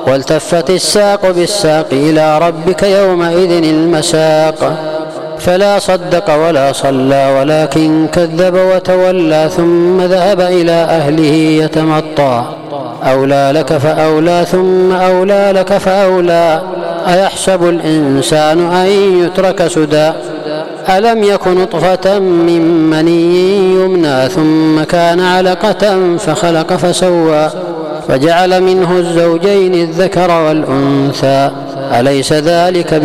والتفت الساق بالساق إلى ربك يومئذ المساق فلا صدق ولا صلى ولكن كذب وتولى ثم ذهب إلى أهله يتمطى أولى لك فأولى ثم أولى لك فأولى أيحسب الإنسان أن يترك سدى ألم يك نطفة من مني يمنى ثم كان علقة فخلق فسوى فجعل منه الزوجين الذكر والأنثى أليس ذلك